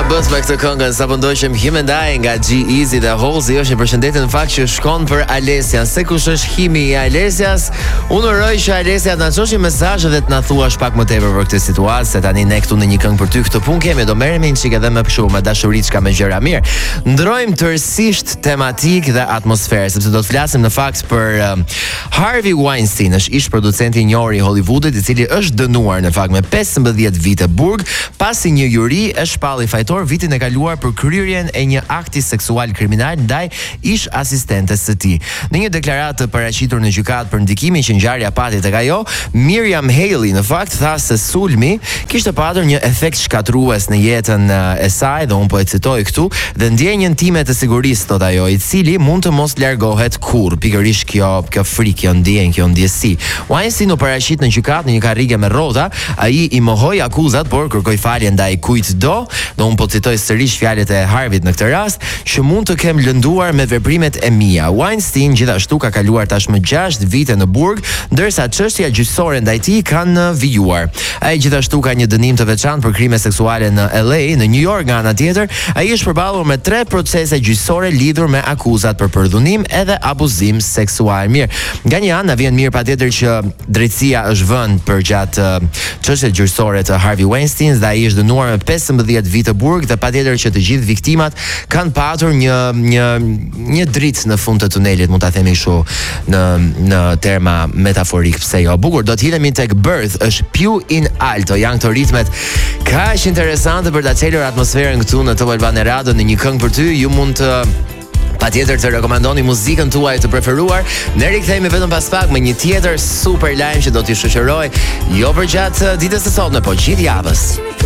bës me këtë këngën sa po ndoqëm Himendai nga G-Eazy dhe Halsey. Është një përshëndetje në fakt që shkon për Alesian. Se kush është Himi i Alesias? Unë uroj që Alesia të na çosh një mesazh dhe të na thuash pak më tepër për këtë situatë, se tani ne këtu në një këngë për ty këtë punë kemi, do merremi një çik edhe më shumë me dashuriçka me gjëra mirë. Ndrojmë tërësisht tematik dhe atmosferë, sepse do të flasim në fakt për Harvey Weinstein, është ish producenti i njohur i Hollywoodit, i cili është dënuar në fakt me 15 vite burg pasi një juri e shpalli fajtor vitin e kaluar për kryerjen e një akti seksual kriminal ndaj ish asistentes së tij. Në një deklaratë të paraqitur në gjykatë për ndikimin që ngjarja pati tek ajo, Miriam Haley në fakt tha se sulmi kishte patur një efekt shkatrues në jetën e saj, dhe unë po e citoj këtu, dhe ndjenjën time të sigurisë, thot ajo, i cili mund të mos largohet kurrë. Pikërisht kjo frikë, kjo ndjenjë, kjo ndjesi. Weinstein u paraqit në gjykatë në një karrige me rrota, ai i mohoi akuzat, por kërkoi falje ndaj kujtdo. Do unë po citoj sërish fjalët e Harveyt në këtë rast, që mund të kem lënduar me veprimet e mia. Weinstein gjithashtu ka kaluar tashmë 6 vite në burg, ndërsa çështja gjyqësore ndaj tij kanë vijuar. Ai gjithashtu ka një dënim të veçantë për krime seksuale në LA. Në New York, nga ana tjetër, ai është përballur me 3 procese gjyqësore lidhur me akuzat për përdhunim edhe abuzim seksual. Mirë, nga një anë na vjen mirë patjetër që drejtësia është vënë përgjatë çështjes gjyqësore të Harvey Weinstein dhe ai është dënuar me 15 vite burg, dhe patjetër që të gjithë viktimat kanë patur një dritë në fund të tunelit, mund ta themi kështu në terma metaforik, pse jo. Bukur, do të hidhemi tek Birth, është più in alto, janë këto ritmet kaq interesante për ta çelur atmosferën këtu në Top Albania Radio në një këngë për ty. Ju mund të patjetër të rekomandoni muzikën tuaj të preferuar. Ne rikthehemi vetëm pas pak me një tjetër super lajm që do t'i shoqëroj jo përgjatë ditës së sotme, po gjithë javës.